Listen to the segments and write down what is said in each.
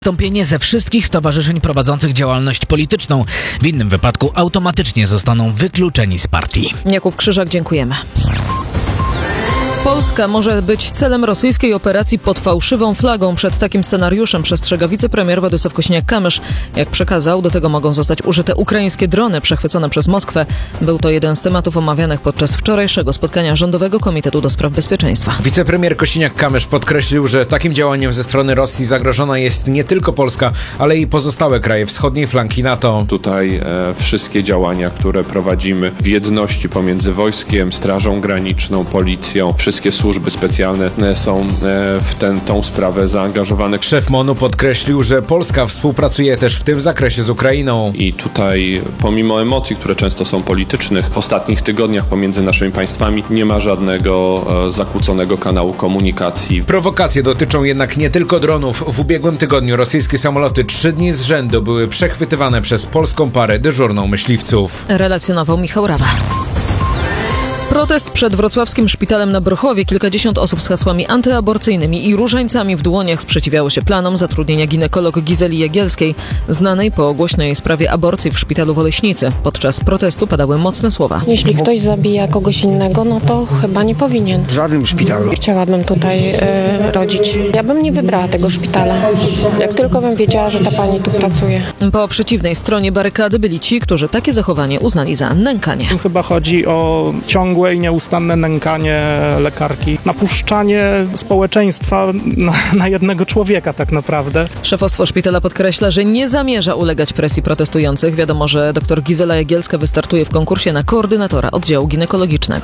Wystąpienie ze wszystkich stowarzyszeń prowadzących działalność polityczną. W innym wypadku automatycznie zostaną wykluczeni z partii. Jakub Krzyżak, dziękujemy. Polska może być celem rosyjskiej operacji pod fałszywą flagą. Przed takim scenariuszem przestrzega wicepremier Władysław Kosiniak-Kamysz. Jak przekazał, do tego mogą zostać użyte ukraińskie drony przechwycone przez Moskwę. Był to jeden z tematów omawianych podczas wczorajszego spotkania Rządowego Komitetu do Spraw Bezpieczeństwa. Wicepremier Kosiniak-Kamysz podkreślił, że takim działaniem ze strony Rosji zagrożona jest nie tylko Polska, ale i pozostałe kraje wschodniej flanki NATO. Tutaj wszystkie działania, które prowadzimy w jedności pomiędzy wojskiem, Strażą Graniczną, Policją, wszystkie służby specjalne są w tą sprawę zaangażowane. Szef MON-u podkreślił, że Polska współpracuje też w tym zakresie z Ukrainą. I tutaj pomimo emocji, które często są politycznych, w ostatnich tygodniach pomiędzy naszymi państwami nie ma żadnego zakłóconego kanału komunikacji. Prowokacje dotyczą jednak nie tylko dronów. W ubiegłym tygodniu rosyjskie samoloty 3 dni z rzędu były przechwytywane przez polską parę dyżurną myśliwców. Relacjonował Michał Rawa. Protest przed wrocławskim szpitalem na Brochowie. Kilkadziesiąt osób z hasłami antyaborcyjnymi i różańcami w dłoniach sprzeciwiało się planom zatrudnienia ginekolog Gizeli Jagielskiej, znanej po głośnej sprawie aborcji w szpitalu w Oleśnicy. Podczas protestu padały mocne słowa. Jeśli ktoś zabija kogoś innego, no to chyba nie powinien. W żadnym szpitalu. Chciałabym tutaj rodzić. Ja bym nie wybrała tego szpitala, jak tylko bym wiedziała, że ta pani tu pracuje. Po przeciwnej stronie barykady byli ci, którzy takie zachowanie uznali za nękanie. Chyba chodzi o ciągłe i nieustanne nękanie lekarki, napuszczanie społeczeństwa na jednego człowieka tak naprawdę. Szefostwo szpitala podkreśla, że nie zamierza ulegać presji protestujących. Wiadomo, że dr Gizela Jagielska wystartuje w konkursie na koordynatora oddziału ginekologicznego.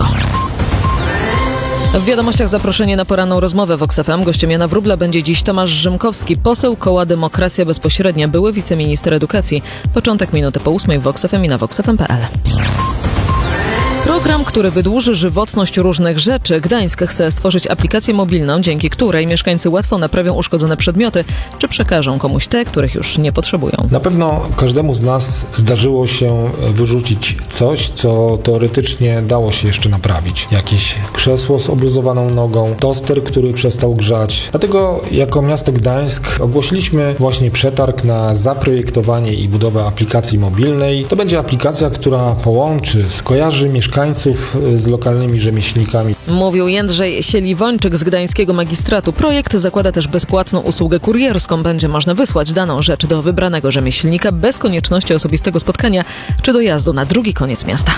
W wiadomościach zaproszenie na poranną rozmowę w Vox FM. Gościem Jana Wróbla będzie dziś Tomasz Rzymkowski, poseł koła Demokracja Bezpośrednia, były wiceminister edukacji. Początek minuty po 8 w Vox FM i na voxfm.pl. Program, który wydłuży żywotność różnych rzeczy. Gdańsk chce stworzyć aplikację mobilną, dzięki której mieszkańcy łatwo naprawią uszkodzone przedmioty, czy przekażą komuś te, których już nie potrzebują. Na pewno każdemu z nas zdarzyło się wyrzucić coś, co teoretycznie dało się jeszcze naprawić. Jakieś krzesło z obluzowaną nogą, toster, który przestał grzać. Dlatego jako miasto Gdańsk ogłosiliśmy właśnie przetarg na zaprojektowanie i budowę aplikacji mobilnej. To będzie aplikacja, która połączy, skojarzy mieszkańców z lokalnymi rzemieślnikami. Mówił Jędrzej Sieliwończyk z Gdańskiego Magistratu. Projekt zakłada też bezpłatną usługę kurierską. Będzie można wysłać daną rzecz do wybranego rzemieślnika bez konieczności osobistego spotkania czy dojazdu na drugi koniec miasta.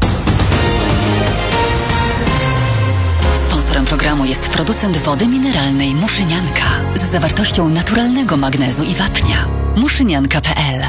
Sponsorem programu jest producent wody mineralnej Muszynianka z zawartością naturalnego magnezu i wapnia. Muszynianka.pl.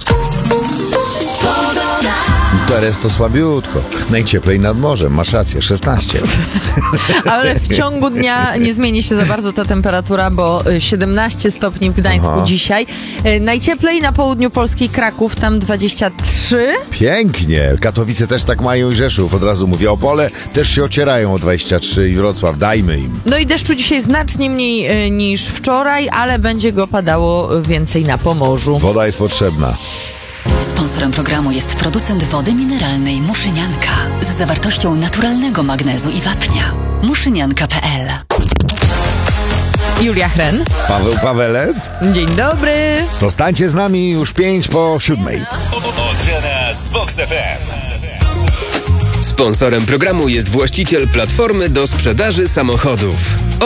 Teraz to słabiutko. Najcieplej nad morzem. Masz rację, 16. Ale w ciągu dnia nie zmieni się za bardzo ta temperatura, bo 17 stopni w Gdańsku dzisiaj. Najcieplej na południu Polski Kraków, tam 23. Pięknie. Katowice też tak mają i Rzeszów. Od razu mówię, Opole też się ocierają o 23 i Wrocław. Dajmy im. No i deszczu dzisiaj znacznie mniej niż wczoraj, ale będzie go padało więcej na Pomorzu. Woda jest potrzebna. Sponsorem programu jest producent wody mineralnej Muszynianka z zawartością naturalnego magnezu i wapnia. Muszynianka.pl. Julia Hren. Paweł Pawelec. Dzień dobry. Zostańcie z nami już 5:07. Od rana z Vox FM. Sponsorem programu jest właściciel platformy do sprzedaży samochodów.